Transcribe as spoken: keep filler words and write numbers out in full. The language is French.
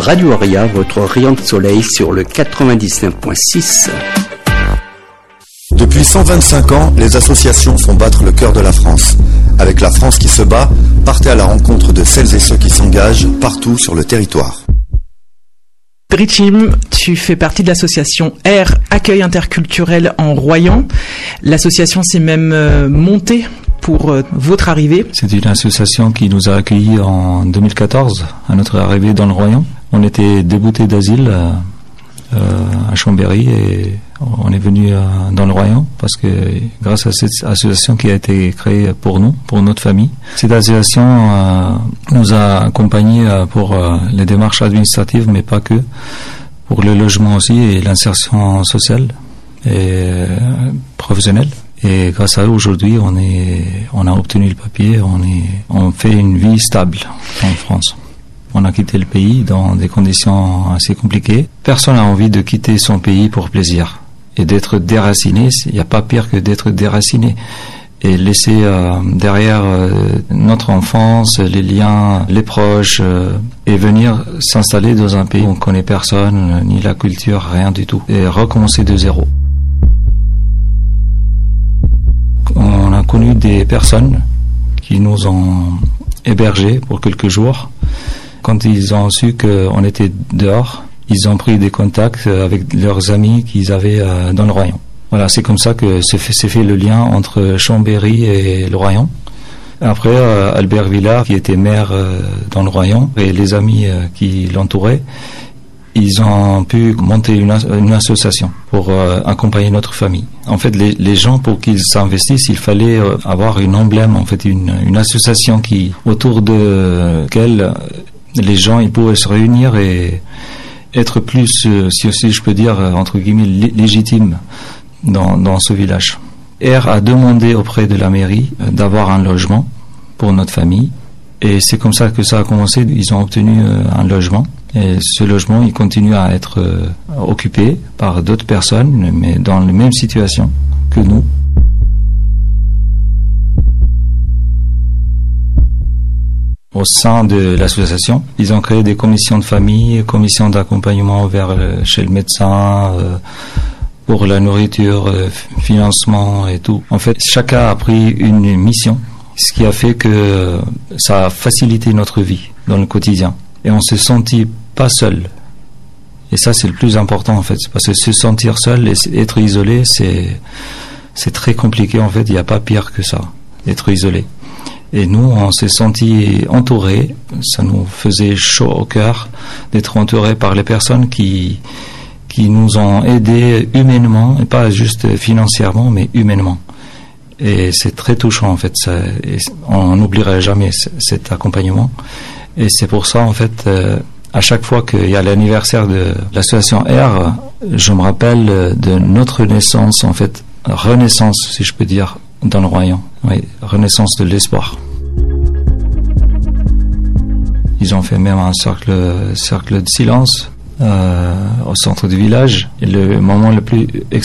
Radio Aria, votre rayon de soleil sur le quatre-vingt-dix-neuf point six. Depuis cent vingt-cinq ans, les associations font battre le cœur de la France. Avec La France qui se bat, partez à la rencontre de celles et ceux qui s'engagent partout sur le territoire. Richim, tu fais partie de l'association R, Accueil interculturel en Royan. L'association s'est même euh, montée pour euh, votre arrivée. C'est une association qui nous a accueillis en deux mille quatorze, à notre arrivée dans le Royan. On était déboutés d'asile euh, euh, à Chambéry et on est venu euh, dans le Royan parce que grâce à cette association qui a été créée pour nous, pour notre famille, cette association euh, nous a accompagnés euh, pour euh, les démarches administratives, mais pas que, pour le logement aussi et l'insertion sociale et euh, professionnelle. Et grâce à eux, aujourd'hui, on est, on a obtenu le papier, on est, on fait une vie stable en France. On a quitté le pays dans des conditions assez compliquées. Personne n'a envie de quitter son pays pour plaisir. Et d'être déraciné, il n'y a pas pire que d'être déraciné. Et laisser euh, derrière euh, notre enfance, les liens, les proches, euh, et venir s'installer dans un pays où on ne connaît personne, ni la culture, rien du tout. Et recommencer de zéro. On a connu des personnes qui nous ont hébergés pour quelques jours. Quand ils ont su qu'on était dehors, ils ont pris des contacts avec leurs amis qu'ils avaient dans le Royan. Voilà, c'est comme ça que s'est fait, s'est fait le lien entre Chambéry et le Royan. Après, Albert Villard, qui était maire dans le Royan, et les amis qui l'entouraient, ils ont pu monter une, une association pour euh, accompagner notre famille. En fait, les, les gens, pour qu'ils s'investissent, il fallait euh, avoir une emblème, en fait, une, une association qui, autour de laquelle les gens ils pouvaient se réunir et être plus, euh, si aussi je peux dire, entre guillemets, lé- légitimes dans, dans ce village. R a demandé auprès de la mairie euh, d'avoir un logement pour notre famille. Et c'est comme ça que ça a commencé. Ils ont obtenu euh, un logement. Et ce logement, il continue à être euh, occupé par d'autres personnes, mais dans la même situation que nous. Au sein de l'association, ils ont créé des commissions de famille, commissions d'accompagnement vers le, chez le médecin, euh, pour la nourriture, euh, financement et tout. En fait, chacun a pris une mission, ce qui a fait que ça a facilité notre vie dans le quotidien. Et on s'est senti pas seul. Et ça, c'est le plus important, en fait. Parce que se sentir seul et être isolé, c'est, c'est très compliqué, en fait. Il n'y a pas pire que ça, être isolé. Et nous, on s'est senti entourés. Ça nous faisait chaud au cœur d'être entourés par les personnes qui, qui nous ont aidés humainement, et pas juste financièrement, mais humainement. Et c'est très touchant, en fait. Ça, et on n'oublierait jamais c- cet accompagnement. Et c'est pour ça, en fait, euh, à chaque fois qu'il y a l'anniversaire de l'association R, je me rappelle de notre naissance, en fait, renaissance, si je peux dire, dans le Royan. Oui, renaissance de l'espoir. Ils ont fait même un cercle, cercle de silence euh, au centre du village. Et le moment le plus